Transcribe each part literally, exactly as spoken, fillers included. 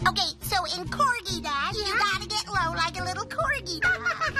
Okay, so in Corgi Dash, you gotta get low like a little corgi dog.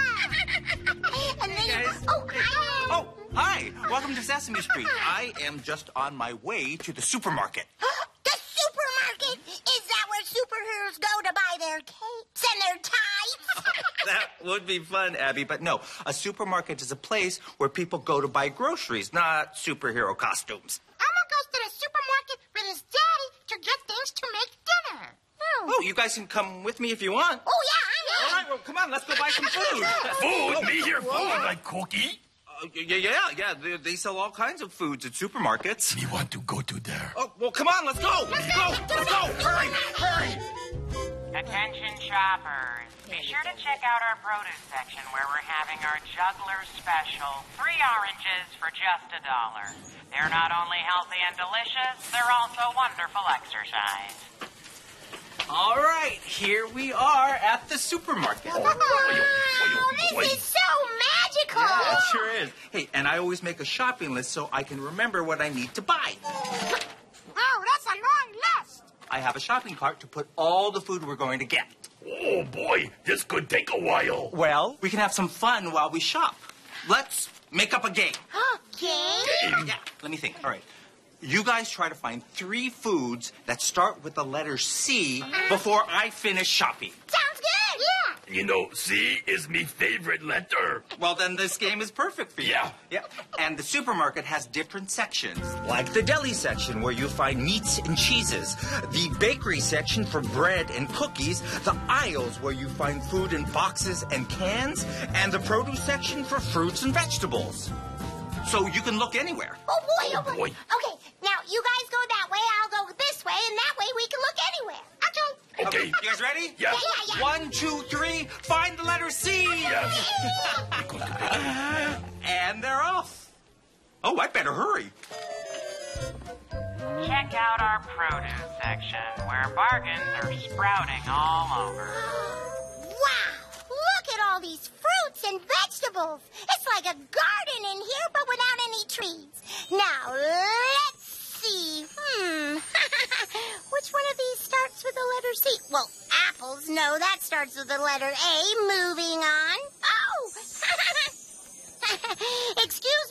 And then Hey, you... guys. Oh, hi. Oh, hi. Welcome to Sesame Street. I am just on my way to the supermarket. The supermarket? Is that where superheroes go to buy their capes and their ties? That would be fun, Abby, but no. A supermarket is a place where people go to buy groceries, not superhero costumes. Elmo goes to the supermarket with his daddy to get things to make dinner. Oh, you guys can come with me if you want. Oh, yeah, All I'm in. right, well, come on, let's go buy some food. Food? Me here food like cookie? Uh, yeah, yeah, yeah. They, they sell all kinds of foods at supermarkets. Me want to go to there. Oh, well, come on, let's go. Let's go. Let's go. Hurry, hurry. Attention shoppers, be sure to check out our produce section where we're having our juggler special. Three oranges for just a dollar. They're not only healthy and delicious, they're also wonderful exercise. All right, here we are at the supermarket. Oh, this is so magical. Yeah, it sure is. Hey, and I always make a shopping list so I can remember what I need to buy. Oh, that's a long list. I have a shopping cart to put all the food we're going to get. Oh boy, this could take a while. Well, we can have some fun while we shop. Let's make up a game. Okay. Yeah, let me think. All right. You guys try to find three foods that start with the letter C before I finish shopping. Sounds good. Yeah. You know, C is me favorite letter. Well, then this game is perfect for you. Yeah. Yeah. And the supermarket has different sections, like the deli section where you find meats and cheeses, the bakery section for bread and cookies, the aisles where you find food in boxes and cans, and the produce section for fruits and vegetables. So you can look anywhere. Oh, boy, oh, boy. boy. Okay, now you guys go that way, I'll go this way, and that way we can look anywhere. Okay. Okay. You guys ready? Yeah. Yeah, yeah, yeah. One, two, three, find the letter C. Yes. And they're off. Oh, I better hurry. Check out our produce section where bargains are sprouting all over. Wow, look at all these fruits and vegetables. It's like a garden in here, but without any trees. Now, let's see. Hmm. Which one of these starts with the letter C? Well, apples. No, that starts with the letter A. Moving on. Oh! Excuse